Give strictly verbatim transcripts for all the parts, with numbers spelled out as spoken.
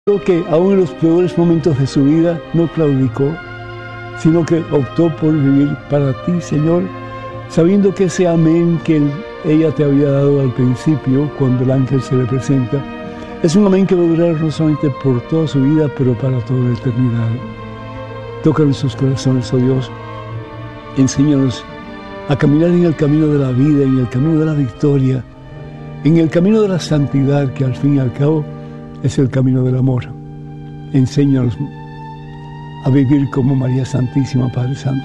que aún en los peores momentos de su vida no claudicó, sino que optó por vivir para ti, Señor, sabiendo que ese amén que él, ella te había dado al principio, cuando el ángel se le presenta, es un amén que va a durar no solamente por toda su vida, pero para toda la eternidad. Toca en sus corazones, oh Dios, enséñanos a caminar en el camino de la vida, en el camino de la victoria, en el camino de la santidad, que al fin y al cabo es el camino del amor. Enséñanos a vivir como María Santísima, Padre Santo.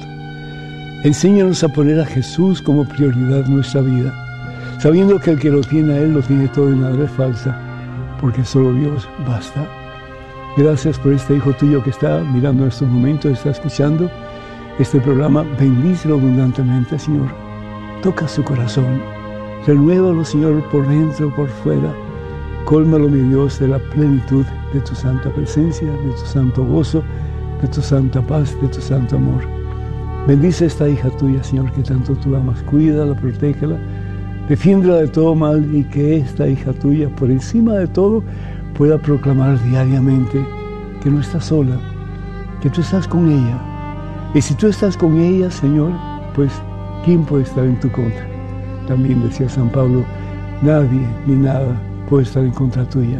Enséñanos a poner a Jesús como prioridad en nuestra vida, sabiendo que el que lo tiene a Él lo tiene todo y nada le falta, porque solo Dios basta. Gracias por este hijo tuyo que está mirando en estos momentos, está escuchando este programa. Bendícelo abundantemente, Señor. Toca su corazón. Renuévalo, Señor, por dentro, por fuera. Cólmalo, mi Dios, de la plenitud de tu santa presencia, de tu santo gozo, de tu santa paz, de tu santo amor. Bendice a esta hija tuya, Señor, que tanto tú amas. Cuídala, protégela, defiéndela de todo mal, y que esta hija tuya, por encima de todo, pueda proclamar diariamente que no estás sola, que tú estás con ella. Y si tú estás con ella, Señor, pues ¿quién puede estar en tu contra? También decía San Pablo, nadie ni nada puede estar en contra tuya.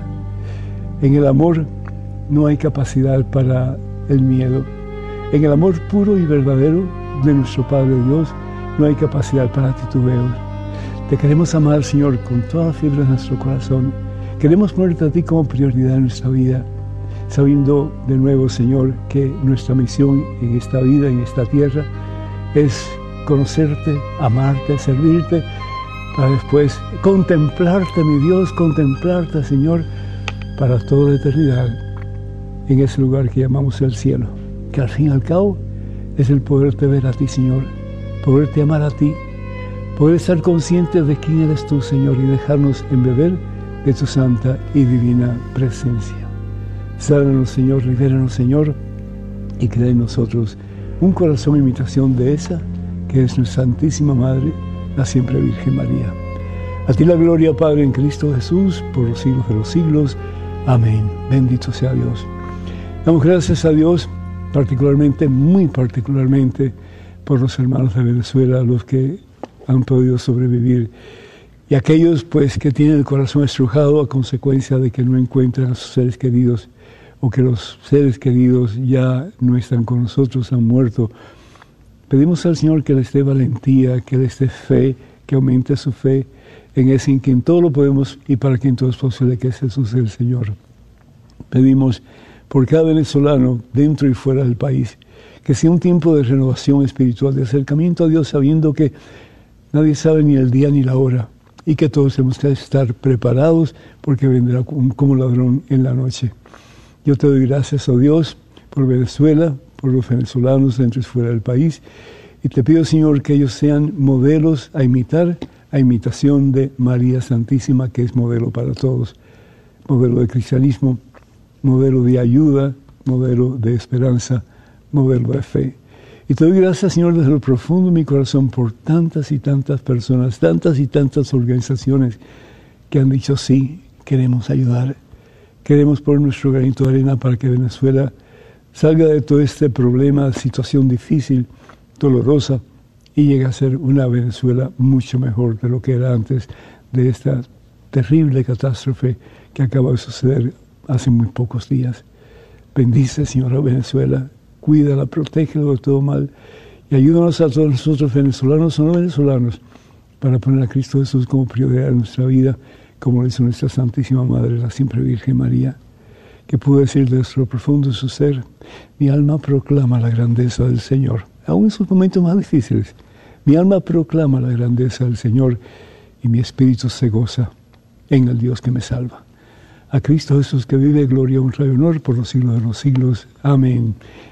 En el amor no hay capacidad para el miedo. En el amor puro y verdadero de nuestro Padre Dios no hay capacidad para titubeos. Te queremos amar, Señor, con toda la fibra de nuestro corazón. Queremos ponerte a ti como prioridad en nuestra vida, sabiendo de nuevo, Señor, que nuestra misión en esta vida, en esta tierra, es conocerte, amarte, servirte, para después contemplarte, mi Dios, contemplarte, Señor, para toda la eternidad, en ese lugar que llamamos el cielo, que al fin y al cabo es el poderte ver a ti, Señor, poderte amar a ti, poder estar conscientes de quién eres tú, Señor, y dejarnos embeber de tu santa y divina presencia. Sálvanos, Señor, libéranos, Señor, y crea en nosotros un corazón imitación de esa que es nuestra Santísima Madre, la siempre Virgen María. A ti la gloria, Padre, en Cristo Jesús, por los siglos de los siglos. Amén. Bendito sea Dios. Damos gracias a Dios, particularmente, muy particularmente, por los hermanos de Venezuela, los que han podido sobrevivir, y aquellos, pues, que tienen el corazón estrujado a consecuencia de que no encuentran a sus seres queridos, o que los seres queridos ya no están con nosotros, han muerto. Pedimos al Señor que les dé valentía, que les dé fe, que aumente su fe en ese en quien todo lo podemos y para quien todo es posible, que es Jesús el Señor. Pedimos por cada venezolano, dentro y fuera del país, que sea un tiempo de renovación espiritual, de acercamiento a Dios, sabiendo que nadie sabe ni el día ni la hora, y que todos tenemos que estar preparados, porque vendrá como ladrón en la noche. Yo te doy gracias, oh Dios, por Venezuela, por los venezolanos dentro y fuera del país, y te pido, Señor, que ellos sean modelos a imitar, a imitación de María Santísima, que es modelo para todos, modelo de cristianismo, modelo de ayuda, modelo de esperanza, modelo de fe. Y te doy gracias, Señor, desde lo profundo de mi corazón por tantas y tantas personas, tantas y tantas organizaciones que han dicho sí, queremos ayudar, queremos poner nuestro granito de arena para que Venezuela salga de todo este problema, situación difícil, dolorosa, y llegue a ser una Venezuela mucho mejor de lo que era antes de esta terrible catástrofe que acaba de suceder hace muy pocos días. Bendice, Señor, a Venezuela, cuídala, protégela de todo mal, y ayúdanos a todos nosotros, venezolanos o no venezolanos, para poner a Cristo Jesús como prioridad en nuestra vida, como lo hizo nuestra Santísima Madre, la siempre Virgen María, que pudo decir desde lo profundo de su ser: mi alma proclama la grandeza del Señor. Aún en sus momentos más difíciles, mi alma proclama la grandeza del Señor, y mi espíritu se goza en el Dios que me salva. A Cristo Jesús, que vive, gloria, honra y honor por los siglos de los siglos. Amén.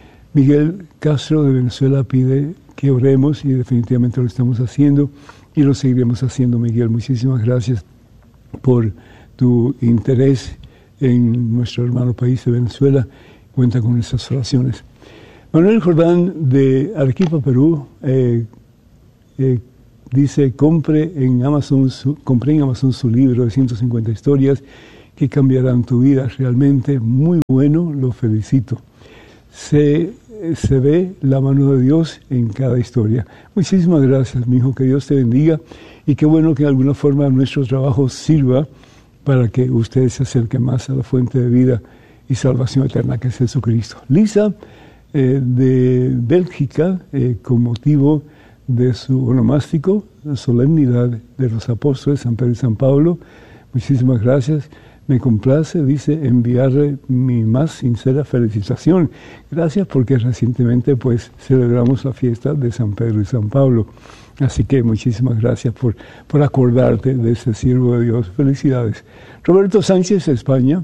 Miguel Castro de Venezuela pide que oremos, y definitivamente lo estamos haciendo, y lo seguiremos haciendo. Miguel, muchísimas gracias por tu interés en nuestro hermano país de Venezuela. Cuenta con nuestras oraciones. Manuel Jordán de Arequipa, Perú, eh, eh, dice: compre en Amazon su, compré en Amazon su libro de ciento cincuenta historias que cambiarán tu vida. Realmente muy bueno, lo felicito. Se, se ve la mano de Dios en cada historia. Muchísimas gracias, mi hijo, que Dios te bendiga y qué bueno que de alguna forma nuestro trabajo sirva para que usted se acerque más a la fuente de vida y salvación eterna que es Jesucristo. Lisa, eh, de Bélgica, eh, con motivo de su onomástico, la solemnidad de los apóstoles San Pedro y San Pablo, muchísimas gracias. Me complace, dice, enviarle mi más sincera felicitación. Gracias porque recientemente pues celebramos la fiesta de San Pedro y San Pablo. Así que muchísimas gracias por, por acordarte de ese siervo de Dios. Felicidades. Roberto Sánchez, España.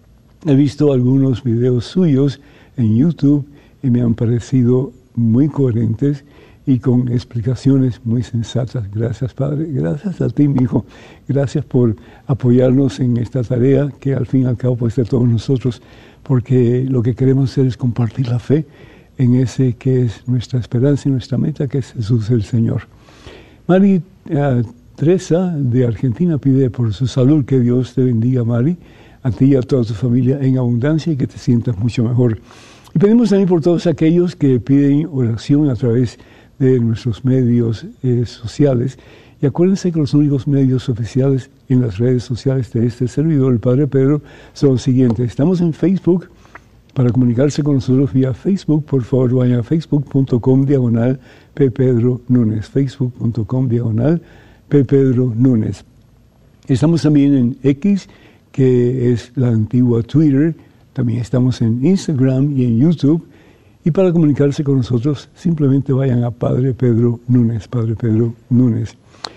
He visto algunos videos suyos en YouTube y me han parecido muy coherentes y con explicaciones muy sensatas. Gracias, Padre. Gracias a ti, mi hijo. Gracias por apoyarnos en esta tarea que al fin y al cabo pues de todos nosotros, porque lo que queremos hacer es compartir la fe en ese que es nuestra esperanza y nuestra meta, que es Jesús el Señor. Mari uh, Teresa de Argentina pide por su salud. Que Dios te bendiga, Mari, a ti y a toda tu familia en abundancia y que te sientas mucho mejor. Y pedimos también por todos aquellos que piden oración a través de nuestros medios eh, sociales. Y acuérdense que los únicos medios oficiales en las redes sociales de este servidor, el Padre Pedro, son los siguientes. Estamos en Facebook. Para comunicarse con nosotros vía Facebook, por favor vayan a facebook.com diagonal P. Pedro Núñez. Facebook.com diagonal P. Pedro Núñez. Estamos también en X, que es la antigua Twitter. También estamos en Instagram y en YouTube. Y para comunicarse con nosotros, simplemente vayan a Padre Pedro Núñez, Padre Pedro Núñez.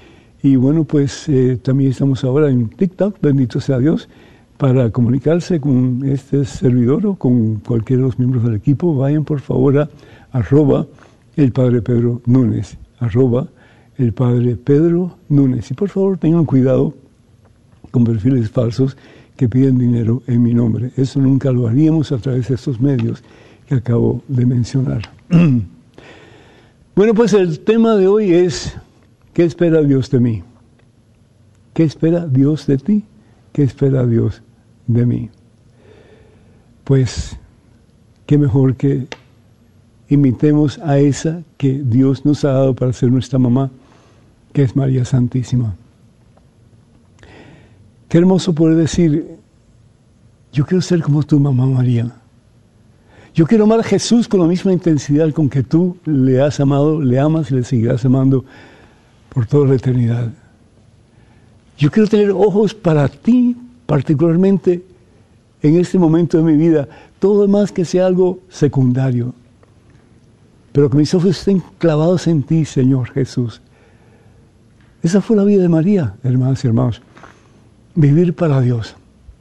Y bueno, pues eh, también estamos ahora en TikTok, bendito sea Dios. Para comunicarse con este servidor o con cualquiera de los miembros del equipo, vayan por favor a arroba el Padre Pedro Núñez, arroba el Padre Pedro Núñez. Y por favor tengan cuidado con perfiles falsos que piden dinero en mi nombre. Eso nunca lo haríamos a través de estos medios que acabo de mencionar. Bueno, pues el tema de hoy es, ¿qué espera Dios de mí? ¿Qué espera Dios de ti? ¿Qué espera Dios de mí? Pues, qué mejor que imitemos a esa que Dios nos ha dado para ser nuestra mamá, que es María Santísima. Qué hermoso poder decir, yo quiero ser como tu mamá María. Yo quiero amar a Jesús con la misma intensidad con que tú le has amado, le amas y le seguirás amando por toda la eternidad. Yo quiero tener ojos para ti, particularmente en este momento de mi vida. Todo demás que sea algo secundario. Pero que mis ojos estén clavados en ti, Señor Jesús. Esa fue la vida de María, hermanas y hermanos. Vivir para Dios.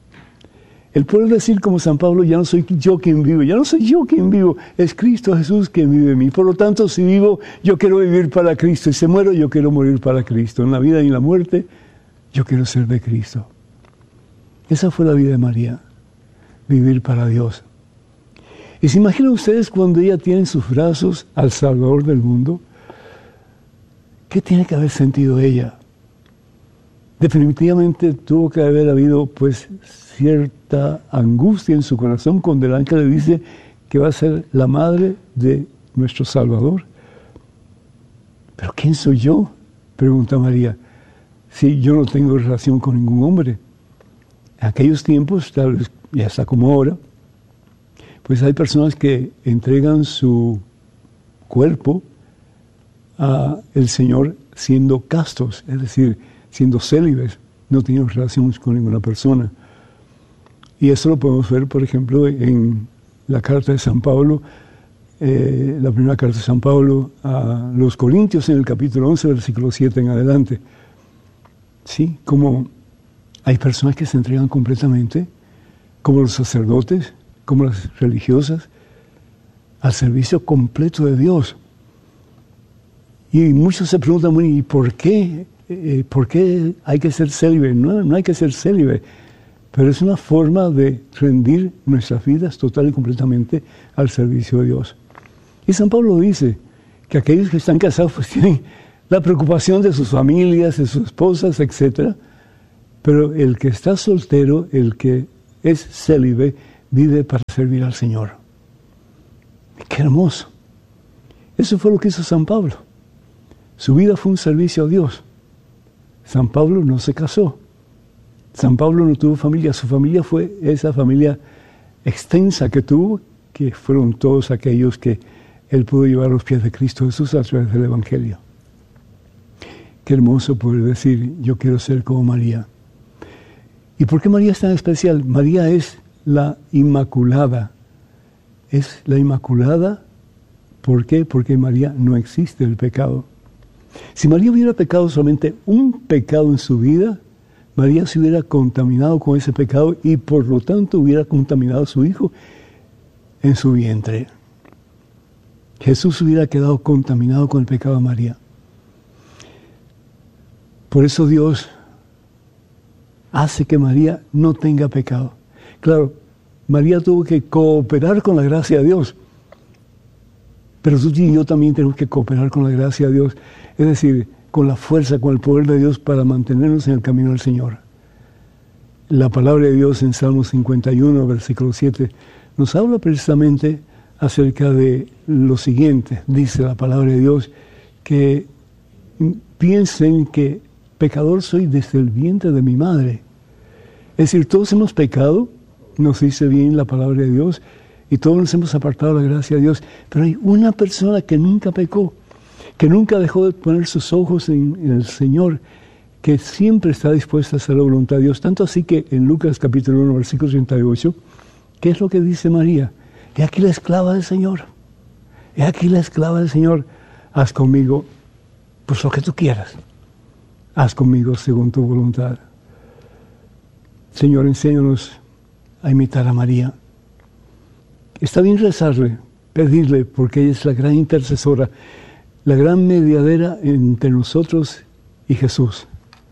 El poder decir como San Pablo, ya no soy yo quien vivo, ya no soy yo quien vivo, es Cristo Jesús quien vive en mí. Por lo tanto, si vivo, yo quiero vivir para Cristo. Y si muero, yo quiero morir para Cristo. En la vida y en la muerte, yo quiero ser de Cristo. Esa fue la vida de María, vivir para Dios. Y se imaginan ustedes cuando ella tiene en sus brazos al Salvador del mundo, ¿qué tiene que haber sentido ella? Definitivamente tuvo que haber habido pues cierta angustia en su corazón cuando el ángel le dice que va a ser la madre de nuestro Salvador. ¿Pero quién soy yo?, pregunta María. Si yo no tengo relación con ningún hombre. En aquellos tiempos, tal vez ya está como ahora, pues hay personas que entregan su cuerpo a el Señor siendo castos, es decir, siendo célibes, no teniendo relaciones con ninguna persona. Y eso lo podemos ver, por ejemplo, en la carta de San Pablo, eh, la primera carta de San Pablo a los Corintios, en el capítulo once, versículo siete en adelante. Sí, como hay personas que se entregan completamente, como los sacerdotes, como las religiosas, al servicio completo de Dios. Y muchos se preguntan, bueno, ¿y por qué? Eh, ¿Por qué hay que ser célibe? No, no hay que ser célibe, pero es una forma de rendir nuestras vidas total y completamente al servicio de Dios. Y San Pablo dice que aquellos que están casados pues tienen la preocupación de sus familias, de sus esposas, etcétera, Pero el que está soltero, el que es célibe, vive para servir al Señor. ¡Qué hermoso! Eso fue lo que hizo San Pablo. Su vida fue un servicio a Dios. San Pablo no se casó. San Pablo no tuvo familia. Su familia fue esa familia extensa que tuvo, que fueron todos aquellos que él pudo llevar a los pies de Cristo Jesús a través del Evangelio. Qué hermoso poder decir, yo quiero ser como María. ¿Y por qué María es tan especial? María es la Inmaculada. Es la Inmaculada, ¿por qué? Porque en María no existe el pecado. Si María hubiera pecado solamente un pecado en su vida, María se hubiera contaminado con ese pecado y por lo tanto hubiera contaminado a su hijo en su vientre. Jesús hubiera quedado contaminado con el pecado de María. Por eso Dios hace que María no tenga pecado. Claro, María tuvo que cooperar con la gracia de Dios. Pero tú y yo también tenemos que cooperar con la gracia de Dios. Es decir, con la fuerza, con el poder de Dios para mantenernos en el camino del Señor. La palabra de Dios en Salmo cincuenta y uno, versículo siete, nos habla precisamente acerca de lo siguiente. Dice la palabra de Dios que piensen que pecador soy desde el vientre de mi madre. Es decir, todos hemos pecado, nos dice bien la palabra de Dios, y todos nos hemos apartado de la gracia de Dios. Pero hay una persona que nunca pecó, que nunca dejó de poner sus ojos en, en el Señor, que siempre está dispuesta a hacer la voluntad de Dios. Tanto así que en Lucas capítulo uno, versículo treinta y ocho, ¿qué es lo que dice María? He aquí la esclava del Señor. He aquí la esclava del Señor. Haz conmigo pues lo que tú quieras. Haz conmigo según tu voluntad. Señor, enséñanos a imitar a María. Está bien rezarle, pedirle, porque ella es la gran intercesora, la gran mediadera entre nosotros y Jesús.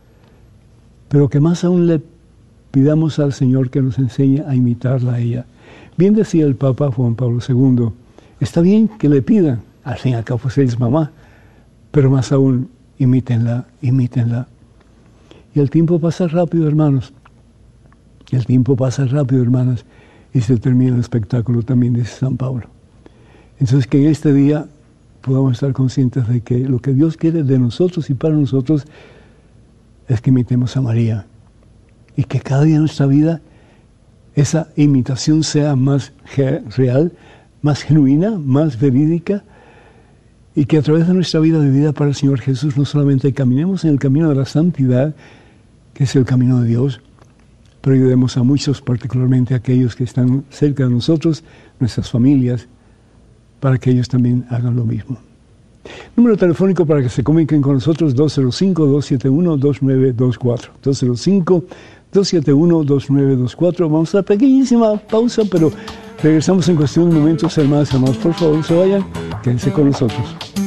Pero que más aún le pidamos al Señor que nos enseñe a imitarla a ella. Bien decía el Papa Juan Pablo segundo, está bien que le pidan, al fin y al cabo pues ella es mamá, pero más aún imítenla, imítenla. Y el tiempo pasa rápido, hermanos. El tiempo pasa rápido, hermanas, y se termina el espectáculo también, dice San Pablo. Entonces, que en este día podamos estar conscientes de que lo que Dios quiere de nosotros y para nosotros es que imitemos a María. Y que cada día en nuestra vida esa imitación sea más real, más genuina, más verídica, y que a través de nuestra vida vivida para el Señor Jesús no solamente caminemos en el camino de la santidad, que es el camino de Dios, pero ayudemos a muchos, particularmente a aquellos que están cerca de nosotros, nuestras familias, para que ellos también hagan lo mismo. Número telefónico para que se comuniquen con nosotros, dos cero cinco, dos siete uno, dos nueve dos cuatro. dos cero cinco, dos siete uno, dos nueve dos cuatro. Vamos a una pequeñísima pausa, pero regresamos en cuestión de momentos, hermanas y hermanos. Por favor, no se vayan, quédense con nosotros.